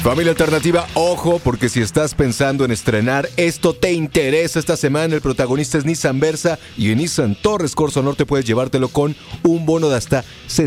Familia Alternativa, ojo, porque si estás pensando en estrenar, esto te interesa esta semana. El protagonista es Nissan Versa y en Nissan Torres Corzo Norte puedes llevártelo con un bono de hasta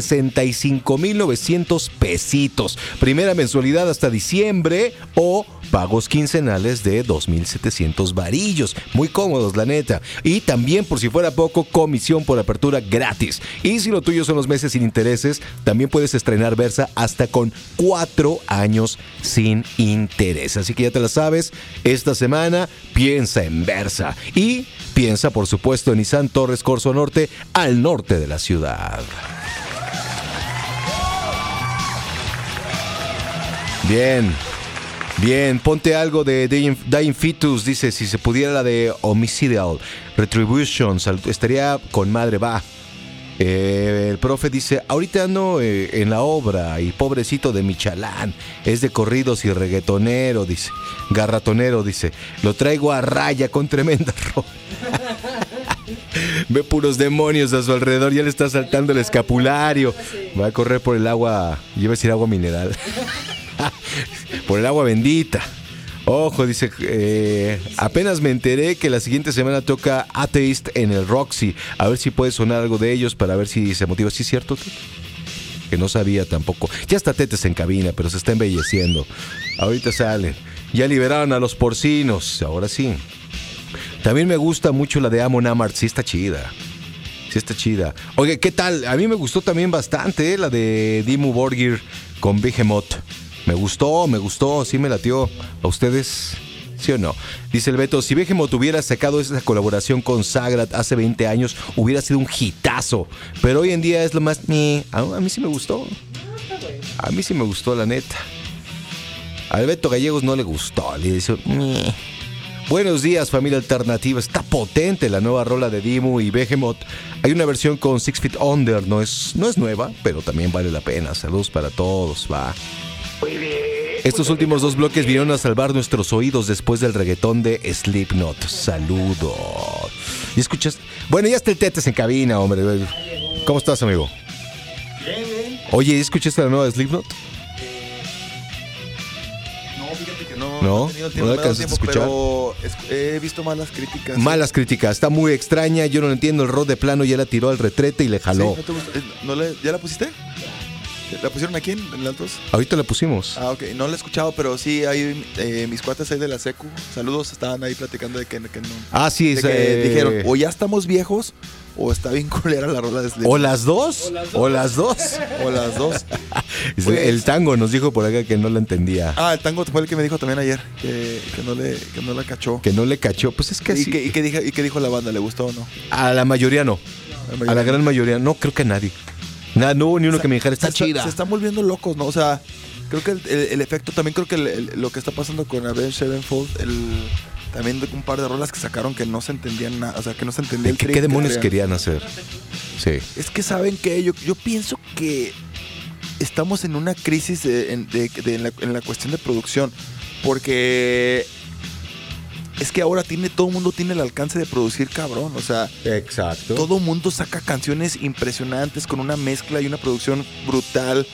65,900 pesitos. Primera mensualidad hasta diciembre o pagos quincenales de 2,700 varillos. Muy cómodos, la neta. Y también, por si fuera poco, comisión por apertura gratis. Y si lo tuyo son los meses sin intereses, también puedes estrenar Versa hasta con 4 años sin interés. Así que ya te la sabes, esta semana piensa en Versa. Y piensa, por supuesto, en Nissan Torres Corzo Norte, al norte de la ciudad. Bien, ponte algo de Dying Fetus, dice, si se pudiera la de Homicidal Retributions, estaría con madre, va. El profe dice, ahorita ando en la obra y pobrecito de Michalán, es de corridos y reggaetonero, dice, garratonero, dice, lo traigo a raya con tremenda ropa. Ve puros demonios a su alrededor, ya le está saltando el escapulario, va a correr por el agua, yo iba a decir agua mineral, por el agua bendita. Ojo, dice, apenas me enteré que la siguiente semana toca Atheist en el Roxy. A ver si puede sonar algo de ellos para ver si se motiva. ¿Sí es cierto? Que no sabía tampoco. Ya está Tetes en cabina, pero se está embelleciendo. Ahorita salen. Ya liberaron a los porcinos. Ahora sí. También me gusta mucho la de Amon Amarth. Sí está chida. Oye, ¿qué tal? A mí me gustó también bastante la de Dimmu Borgir con Behemoth. Me gustó, sí me latió. ¿A ustedes? ¿Sí o no? Dice el Beto, si Behemoth hubiera sacado esa colaboración con Sagrad hace 20 años, hubiera sido un hitazo. Pero hoy en día es lo más... A mí sí me gustó. A mí sí me gustó, la neta. Al Beto Gallegos no le gustó. Le dice... Buenos días, familia alternativa. Está potente la nueva rola de Dimmu y Behemoth. Hay una versión con 6 Feet Under. No es nueva, pero también vale la pena. Saludos para todos, va. Muy bien. Estos últimos dos bloques vinieron a salvar nuestros oídos después del reggaetón de Slipknot. Saludos. ¿Y escuchas? Bueno, ya está el Tetes en cabina, hombre. ¿Cómo estás, amigo? Bien. Oye, ¿escuchaste la nueva de Slipknot? No, fíjate que no. ¿No? He tenido tiempo, ¿No alcanzaste a escuchar? pero he visto malas críticas. Malas críticas. Está muy extraña. Yo no lo entiendo. El Rod de plano ya la tiró al retrete y le jaló. ¿Sí? ¿No te gustó? ¿Ya la pusiste? ¿La pusieron aquí en el Altos? Ahorita la pusimos. Ah, ok. No la he escuchado, pero sí hay mis cuates ahí de la secu. Saludos, estaban ahí platicando de que no. Ah, sí. De que dijeron, o ya estamos viejos, o está bien culera la rola de Slipknot. ¿O las dos? O las dos. Pues, el Tango nos dijo por acá que no la entendía. Ah, el Tango fue el que me dijo también ayer, que no la cachó. Que no le cachó. Pues es que ¿Y sí. qué dijo la banda? ¿Le gustó o no? A la mayoría no. A la gran mayoría. No, creo que a nadie. Nada, no hubo ni uno que me dijera, está chida. Se están volviendo locos, ¿no? O sea, creo que el efecto, también creo que lo que está pasando con Avenged Sevenfold, también un par de rolas que sacaron que no se entendían nada, o sea, que no se entendía el ¿Qué demonios querían hacer? Sí. Es que saben que yo pienso que estamos en una crisis en la cuestión de producción, porque es que ahora todo el mundo tiene el alcance de producir cabrón, o sea, exacto. Todo el mundo saca canciones impresionantes con una mezcla y una producción brutal,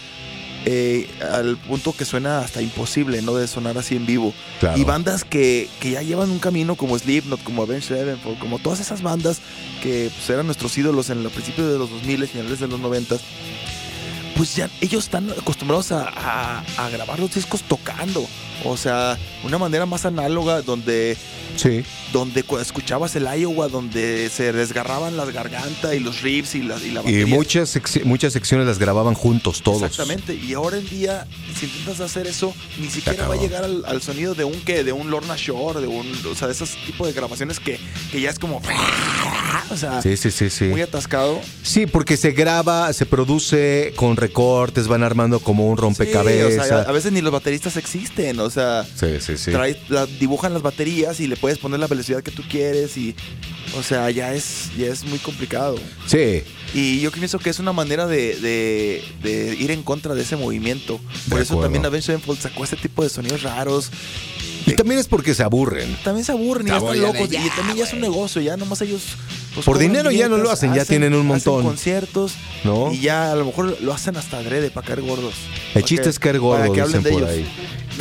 al punto que suena hasta imposible, ¿no? De sonar así en vivo. Claro. Y bandas que ya llevan un camino como Slipknot, como Avenged Sevenfold, como todas esas bandas que pues, eran nuestros ídolos en los principios de los 2000, finales de los 90, pues ya ellos están acostumbrados a grabar los discos tocando. O sea, una manera más análoga donde escuchabas el Iowa, donde se desgarraban las gargantas y los riffs y la batería. Y muchas secciones las grababan juntos todos. Exactamente. Y ahora en día, si intentas hacer eso, ni siquiera va a llegar al sonido de un Lorna Shore, o sea, de esos tipos de grabaciones que ya es como... O sea, sí. Muy atascado. Sí, porque se graba, se produce con recortes, van armando como un rompecabezas. Sí, o sea, a veces ni los bateristas existen, o sea, dibujan las baterías y le puedes poner la velocidad que tú quieres y, o sea, ya es muy complicado. Sí. Y yo pienso que es una manera de ir en contra de ese movimiento. Por eso también Avenged Sevenfold sacó ese tipo de sonidos raros. Y también es porque se aburren. También se aburren y ya están locos. Y también ya es un negocio, ya nomás ellos... Pues por dinero ya no lo hacen, ya tienen un montón. Hacen conciertos, ¿no? Y ya a lo mejor lo hacen hasta adrede para caer gordos. El chiste es caer gordos, para que hablen dicen de por ellos. ahí.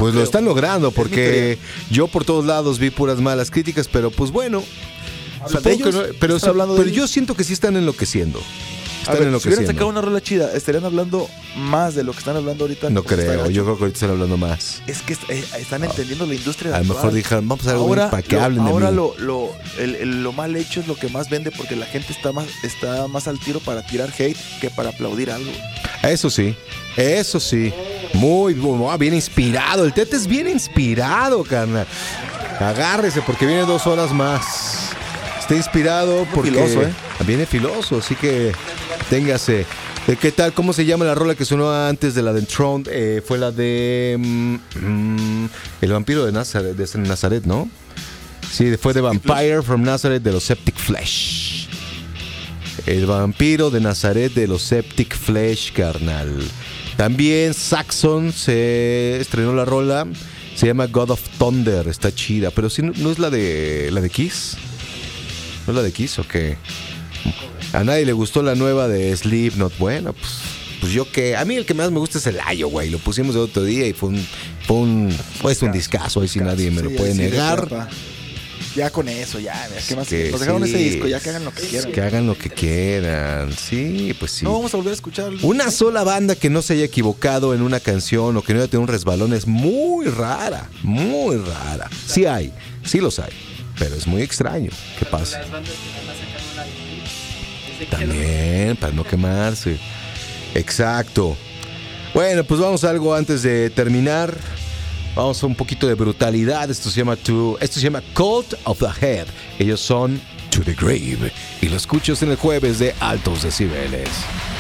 Pues lo están logrando, mi porque yo por todos lados vi puras malas críticas, pero pues bueno. Habla de ellos, pero están hablando de pero yo ellos. siento que sí están enloqueciendo. A ver, si hubieran sacado una rola chida, estarían hablando más de lo que están hablando ahorita. No como está creo, gacho. yo creo que ahorita están hablando más. Es que están entendiendo la industria. A lo mejor dijeron, vamos a ver para que hablen de ahora mí. lo mal hecho es lo que más vende, porque la gente está más al tiro para tirar hate que para aplaudir algo. Eso sí. Muy bien inspirado. El Tete es bien inspirado, carnal. Agárrese porque viene 2 horas más. Está inspirado porque filoso, viene filoso, así que téngase. ¿Qué tal? ¿Cómo se llama la rola que sonó antes de la de Enthroned? Fue la de El vampiro de Nazaret, ¿no? Sí, fue de Vampire from Nazareth de los Septic Flesh. El vampiro de Nazaret de los Septic Flesh, carnal. También Saxon se estrenó la rola. Se llama God of Thunder. Está chida. Pero sí, ¿no es la de Kiss? ¿No es la de Kiss o qué? A nadie le gustó la nueva de Slipknot. Bueno, pues yo qué. A mí el que más me gusta es el Ayo, güey. Lo pusimos el otro día y fue un discazo. Ahí sí nadie me lo puede negar. Ya con eso, ya. ¿Qué más? Que Nos dejaron sí, ese disco, ya que hagan lo que quieran. Que hagan lo que quieran. Sí, pues sí. No vamos a volver a escuchar. Una sola banda que no se haya equivocado en una canción o que no haya tenido un resbalón es muy rara. Muy rara. Sí hay, sí los hay. Pero es muy extraño que pase. Las bandas que van a sacar una DVD, También, para no quemarse. Exacto. Bueno, pues vamos a algo antes de terminar. Vamos a un poquito de brutalidad. Esto se llama Cult of the Head. Ellos son To the Grave. Y lo escuchas en el jueves de Altos Decibeles.